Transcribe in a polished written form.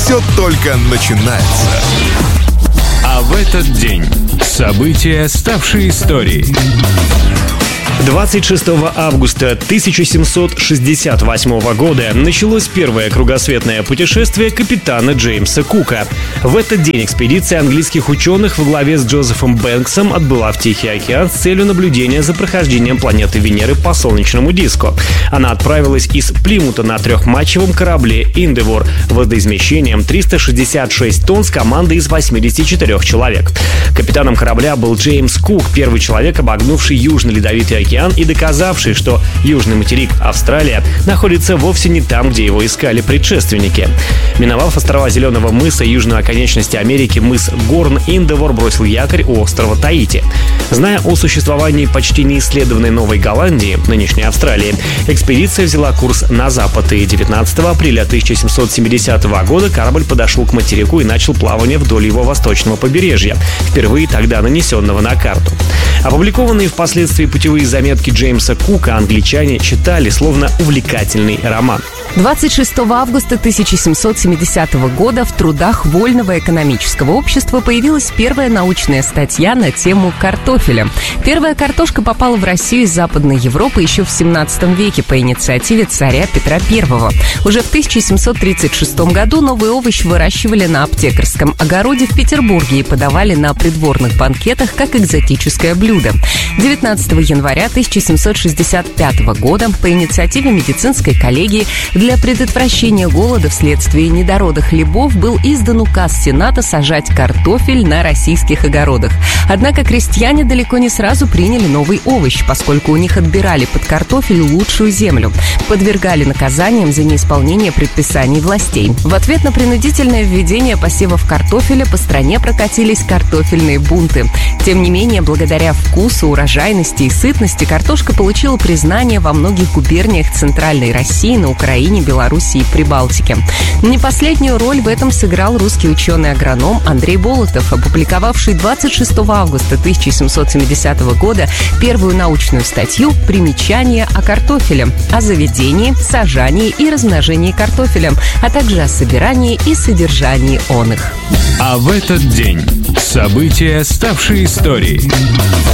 все только начинается. А в этот день события, ставшие историей. 26 августа 1768 года началось первое кругосветное путешествие капитана Джеймса Кука. В этот день экспедиция английских ученых во главе с Джозефом Бэнксом отбыла в Тихий океан с целью наблюдения за прохождением планеты Венеры по солнечному диску. Она отправилась из Плимута на трехмачтовом корабле «Индевор» водоизмещением 366 тонн с командой из 84 человек. Капитаном корабля был Джеймс Кук, первый человек, обогнувший Южный ледовитый океан и доказавший, что южный материк Австралия находится вовсе не там, где его искали предшественники. Миновав острова Зеленого мыса и южную оконечность Америки мыс Горн, Индевор бросил якорь у острова Таити. Зная о существовании почти неисследованной Новой Голландии, нынешней Австралии, экспедиция взяла курс на запад, и 19 апреля 1770 года корабль подошел к материку и начал плавание вдоль его восточного побережья, впервые тогда нанесенного на карту. Опубликованные впоследствии путевые заметки Джеймса Кука англичане читали словно увлекательный роман. 26 августа 1770 года в трудах Вольного экономического общества появилась первая научная статья на тему картофеля. Первая картошка попала в Россию из Западной Европы еще в 17 веке по инициативе царя Петра I. Уже в 1736 году новый овощ выращивали на аптекарском огороде в Петербурге и подавали на придворных банкетах как экзотическое блюдо. 19 января 1765 года по инициативе медицинской коллегии для предотвращения голода вследствие недорода хлебов был издан указ Сената сажать картофель на российских огородах. Однако крестьяне далеко не сразу приняли новый овощ, поскольку у них отбирали под картофель лучшую землю, подвергали наказаниям за неисполнение предписаний властей. В ответ на принудительное введение посевов картофеля по стране прокатились картофельные бунты. Тем не менее, благодаря вкусу, урожайности и сытности картошка получила признание во многих губерниях Центральной России, на Украине, Белоруссии и Прибалтике. Не последнюю роль в этом сыграл русский ученый-агроном Андрей Болотов, опубликовавший 26 августа 1770 года первую научную статью «Примечание о картофеле», о заведении, сажании и размножении картофеля, а также о собирании и содержании оных. А в этот день события, ставшие историей.